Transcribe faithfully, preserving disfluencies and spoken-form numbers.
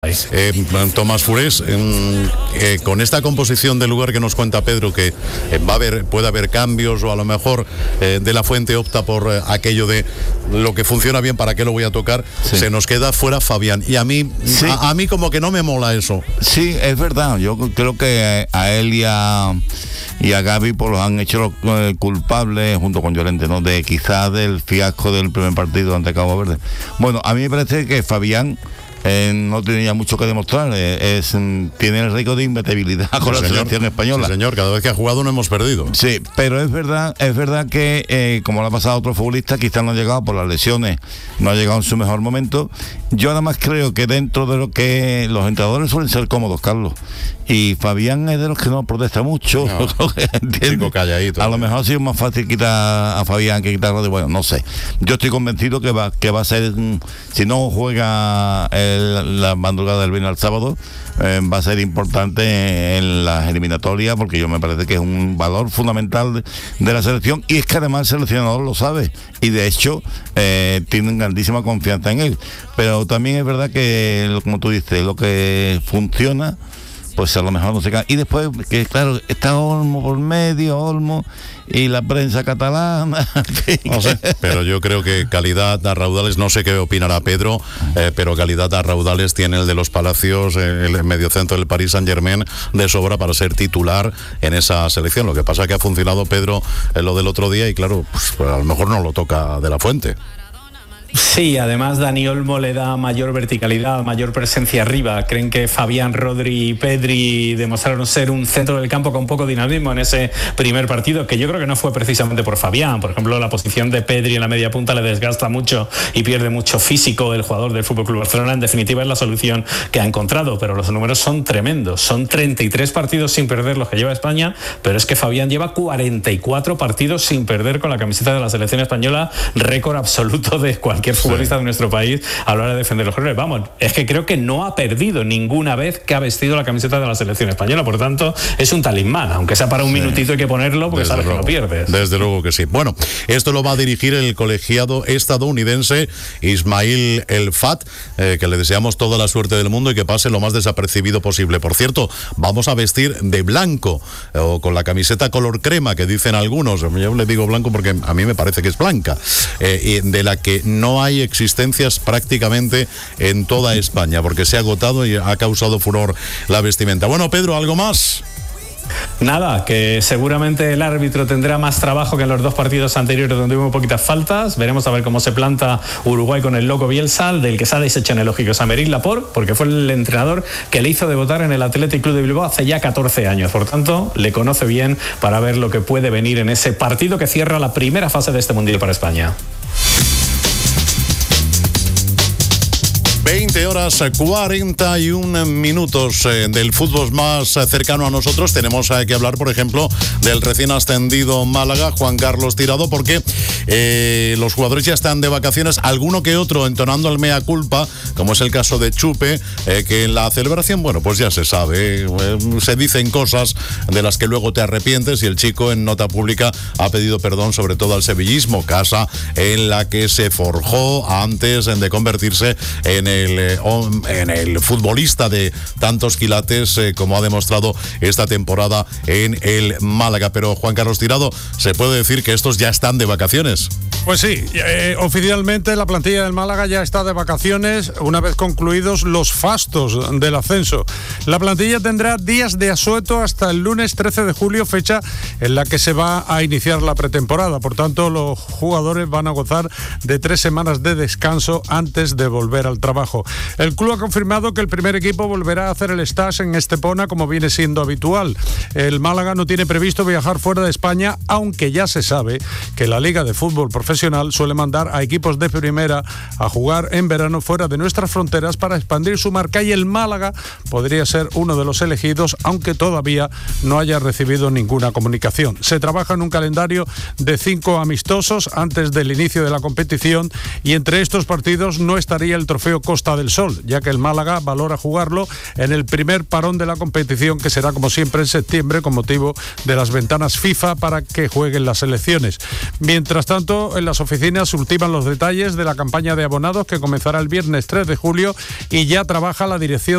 Eh, Tomás Furés, eh, eh, con esta composición del lugar que nos cuenta Pedro, que eh, va a haber, puede haber cambios, o a lo mejor eh, De la Fuente opta por eh, aquello de lo que funciona bien, ¿para qué lo voy a tocar? Sí. Se nos queda fuera Fabián, y a mí sí. a, a mí como que no me mola eso. Sí, es verdad, yo creo que a él y a, y a Gaby pues los han hecho los eh, culpables, junto con Llorente, ¿no?, de quizás del fiasco del primer partido ante Cabo Verde. Bueno, a mí me parece que Fabián Eh, no tenía mucho que demostrar, eh, es, tiene el récord de imbatibilidad con sí, la señor. selección española. Sí, señor, cada vez que ha jugado no hemos perdido. Sí, pero es verdad, es verdad que eh, como le ha pasado a otros futbolistas, quizás no ha llegado por las lesiones, no ha llegado en su mejor momento. Yo nada más creo que dentro de lo que los entrenadores suelen ser cómodos, Carlos, y Fabián es de los que no protesta mucho. No, chico calladito. A lo mejor ha sido más fácil quitar a Fabián que quitarlo de bueno, no sé. Yo estoy convencido que va, que va a ser, si no juega el, la madrugada del viernes al sábado, eh, va a ser importante en las eliminatorias, porque yo me parece que es un valor fundamental de, de la selección, y es que además el seleccionador lo sabe, y de hecho eh, tienen grandísima confianza en él. Pero también es verdad que, como tú dices, lo que funciona, pues a lo mejor no se cae. Y después, que claro, está Olmo por medio, Olmo y la prensa catalana. No sé, pero yo creo que calidad a raudales, no sé qué opinará Pedro, eh, pero calidad a raudales tiene el de los Palacios, eh, el mediocentro del Paris Saint-Germain, de sobra para ser titular en esa selección. Lo que pasa es que ha funcionado, Pedro, eh, lo del otro día, y claro, pues, pues a lo mejor no lo toca De la Fuente. Sí, además Dani Olmo le da mayor verticalidad, mayor presencia arriba. Creen que Fabián, Rodri y Pedri demostraron ser un centro del campo con poco dinamismo en ese primer partido, que yo creo que no fue precisamente por Fabián. Por ejemplo, la posición de Pedri en la media punta le desgasta mucho y pierde mucho físico el jugador del F C Barcelona. En definitiva, es la solución que ha encontrado, pero los números son tremendos. Son treinta y tres partidos sin perder los que lleva España, pero es que Fabián lleva cuarenta y cuatro partidos sin perder con la camiseta de la selección española, récord absoluto de cualquier cualquier futbolista sí. de nuestro país a la hora de defender los colores. Vamos, es que creo que no ha perdido ninguna vez que ha vestido la camiseta de la selección española, por tanto es un talismán, aunque sea para un sí. minutito hay que ponerlo, porque desde sabes luego, que no pierdes. Desde luego que sí. Bueno, esto lo va a dirigir el colegiado estadounidense Ismail El Fat, eh, que le deseamos toda la suerte del mundo y que pase lo más desapercibido posible. Por cierto, vamos a vestir de blanco, eh, o con la camiseta color crema, que dicen algunos. Yo le digo blanco porque a mí me parece que es blanca, eh, de la que no hay existencias prácticamente en toda España, porque se ha agotado y ha causado furor la vestimenta. Bueno, Pedro, ¿algo más? Nada, que seguramente el árbitro tendrá más trabajo que en los dos partidos anteriores donde hubo poquitas faltas. Veremos a ver cómo se planta Uruguay con el loco Bielsa, del que se ha deshecho en el lógico Aymeric Laporte, porque fue el entrenador que le hizo debutar en el Athletic Club de Bilbao hace ya catorce años. Por tanto, le conoce bien para ver lo que puede venir en ese partido que cierra la primera fase de este Mundial para España. veinte horas cuarenta y uno minutos eh, del fútbol más eh, cercano a nosotros. Tenemos eh, que hablar, por ejemplo, del recién ascendido Málaga, Juan Carlos Tirado, porque eh, los jugadores ya están de vacaciones, alguno que otro entonando el mea culpa, como es el caso de Chupe, eh, que en la celebración, bueno, pues ya se sabe, eh, se dicen cosas de las que luego te arrepientes, y el chico en nota pública ha pedido perdón sobre todo al sevillismo, casa en la que se forjó antes de convertirse en el en el futbolista de tantos quilates eh, como ha demostrado esta temporada en el Málaga. Pero Juan Carlos Tirado, ¿se puede decir que estos ya están de vacaciones? Pues sí, eh, oficialmente la plantilla del Málaga ya está de vacaciones una vez concluidos los fastos del ascenso. La plantilla tendrá días de asueto hasta el lunes trece de julio, fecha en la que se va a iniciar la pretemporada. Por tanto, los jugadores van a gozar de tres semanas de descanso antes de volver al trabajo. El club ha confirmado que el primer equipo volverá a hacer el stage en Estepona, como viene siendo habitual. El Málaga no tiene previsto viajar fuera de España, aunque ya se sabe que la Liga de Fútbol Profesional suele mandar a equipos de primera a jugar en verano fuera de nuestras fronteras para expandir su marca, y el Málaga podría ser uno de los elegidos, aunque todavía no haya recibido ninguna comunicación. Se trabaja en un calendario de cinco amistosos antes del inicio de la competición, y entre estos partidos no estaría el trofeo Costa del Sol, ya que el Málaga valora jugarlo en el primer parón de la competición, que será como siempre en septiembre, con motivo de las ventanas FIFA para que jueguen las selecciones. Mientras tanto, en las oficinas ultiman los detalles de la campaña de abonados que comenzará el viernes tres de julio y ya trabaja la dirección